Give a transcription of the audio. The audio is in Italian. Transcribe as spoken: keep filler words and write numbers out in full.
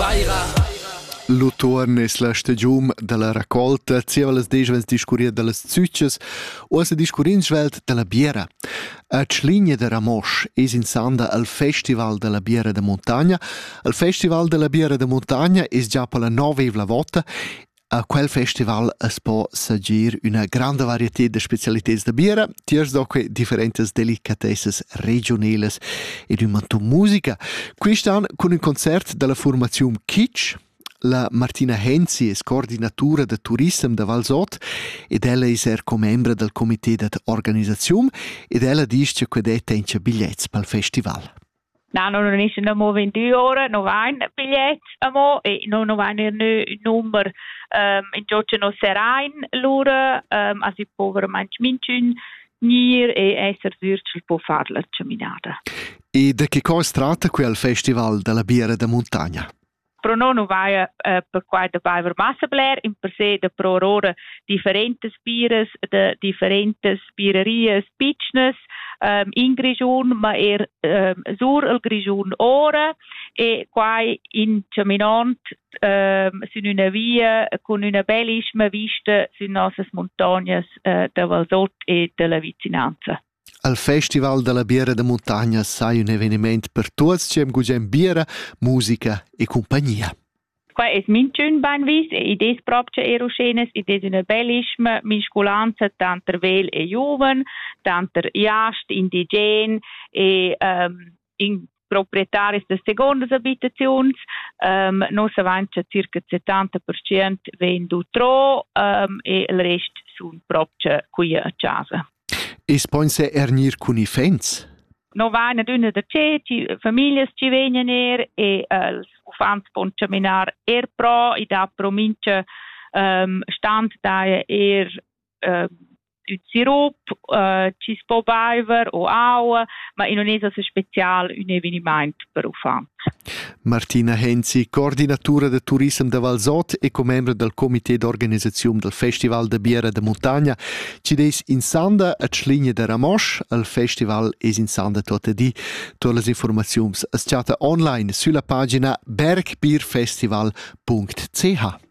L'autunno è la stagione della raccolta, sia les desvens discurir delle zücces o se discurin svelt della biera. A Cligna de Ramosch es insanda al Festival della Biera de Montagna. Il Festival della Biera de Montagna es già per la novevla volta. A quel festival es può sagir una grande varietà di specialità de biera, tiers doque differentes delicatesses regionales ed un manto musica. Quest'anno con un concert della formazione Kitsch. La Martina Henzi è coordinatura de turism de Valsot ed ella è er co-membra del comité d'organizzazione ed ella dice che è tenche biglietti per il festival. No, non è nemmeno ventidue ore, non vanno biglietti amo e non vanno un numero um, in gioco non serain loro, um, also i poveri manch minciun nir e esser virtual può fare la camminata. E da che cosa tratta qui al Festival della Biera de Montagna? Pro non vai uh, per quai da vai massa bler in per se de pro ora differentes bieres de differentes birerias pitchnes um, in Grigiun ma er um, sur il Grigiun ora e quai in Caminant um, sin una via con una bellissima vista su nostre montagne uh, de Valsot e della vicinanza. Il Festival della Biera de Montagna sai un avvenimento per tutti, c'è gugem biera, musica e compagnia. Qua è minciun banvis e ides proprio eroschenes, ides una bellissima misculanza tanter vel e juven, tanter jast, indigen e um, in proprietaris de secondas abitazions, um, nos avanza circa settanta per cento vendu tro um, e il rest sun proprio qui a casa. E sponse ernir con i fans? No vanno d'una da c'è, famiglie ci vengono er e els uh, fans pon caminar er pro e da provincia um, stand da er uh, un sirup, uh, ci spo baiver o aua, ma non è so special un avvenimento per i fans. Martina Henzi, coordinatura de turism de Valsot e co-membra del comité d'organizzazione del Festival de Biera de Montagna, ci des in Sanda a Cligna de Ramosch, il festival es in Sanda tutte di. Tutte le informazioni es chatta online sulla pagina bergbierfestival punct c h.